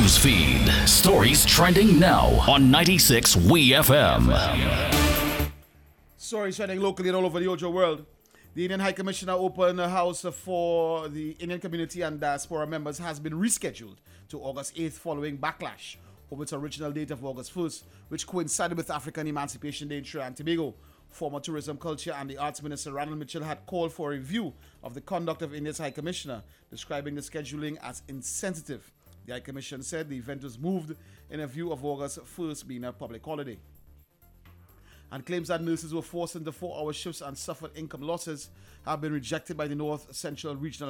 news feed. Stories trending now on 96 WeFM. Stories trending locally and all over the Ojo world. The Indian High Commissioner open a house for the Indian community and diaspora members has been rescheduled to August 8th following backlash over its original date of August 1st, which coincided with African Emancipation Day in Trinidad and Tobago. Former Tourism, Culture and the Arts Minister Ranil Mitchell had called for a review of the conduct of India's High Commissioner, describing the scheduling as insensitive. The High Commission said the event was moved in a view of August 1st being a public holiday. And claims that nurses were forced into 4-hour shifts and suffered income losses have been rejected by the North Central Regional